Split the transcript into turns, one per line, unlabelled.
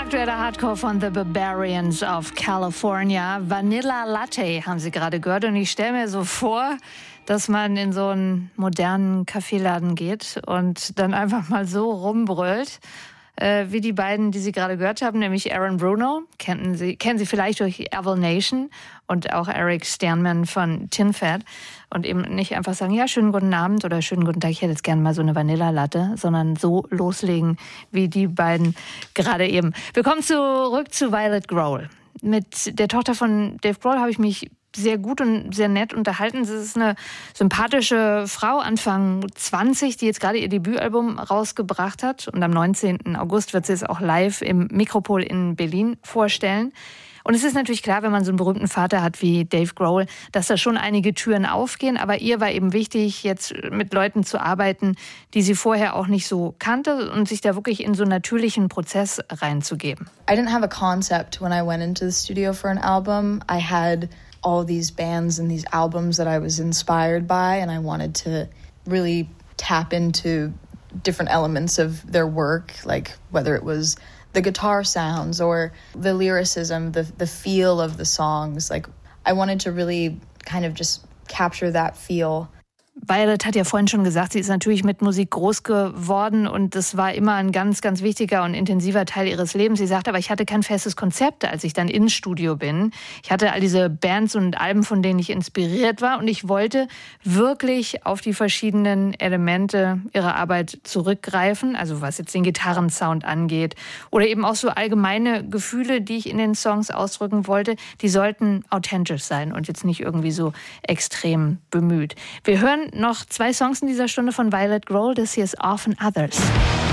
Aktueller Hardcore von The Barbarians of California. Vanilla Latte haben Sie gerade gehört. Und ich stelle mir so vor, dass man in so einen modernen Kaffeeladen geht und dann einfach mal so rumbrüllt, wie die beiden, die Sie gerade gehört haben, nämlich Aaron Bruno, kennen Sie vielleicht durch Evil Nation, und auch Eric Sternman von Tin Fat, und eben nicht einfach sagen, ja, schönen guten Abend oder schönen guten Tag, ich hätte jetzt gerne mal so eine Vanilla-Latte, sondern so loslegen wie die beiden gerade eben. Wir kommen zurück zu Violet Grohl. Mit der Tochter von Dave Grohl habe ich mich sehr gut und sehr nett unterhalten. Sie ist eine sympathische Frau, Anfang 20, die jetzt gerade ihr Debütalbum rausgebracht hat. Und am 19. August wird sie es auch live im Mikropol in Berlin vorstellen. Und es ist natürlich klar, wenn man so einen berühmten Vater hat wie Dave Grohl, dass da schon einige Türen aufgehen. Aber ihr war eben wichtig, jetzt mit Leuten zu arbeiten, die sie vorher auch nicht so kannte, und sich da wirklich in so einen natürlichen Prozess reinzugeben.
I didn't have a concept when I went into the studio for an album. I had all these bands and these albums that I was inspired by, and I wanted to really tap into different elements of their work, like whether it was the guitar sounds or the lyricism, the feel of the songs. Like I wanted to really kind of just capture that feel.
Violet hat ja vorhin schon gesagt, sie ist natürlich mit Musik groß geworden, und das war immer ein ganz, ganz wichtiger und intensiver Teil ihres Lebens. Sie sagt aber, ich hatte kein festes Konzept, als ich dann ins Studio bin. Ich hatte all diese Bands und Alben, von denen ich inspiriert war, und ich wollte wirklich auf die verschiedenen Elemente ihrer Arbeit zurückgreifen, also was jetzt den Gitarrensound angeht oder eben auch so allgemeine Gefühle, die ich in den Songs ausdrücken wollte, die sollten authentisch sein und jetzt nicht irgendwie so extrem bemüht. Wir hören noch 2 Songs in dieser Stunde von Violet Grohl. Das hier ist Often Others.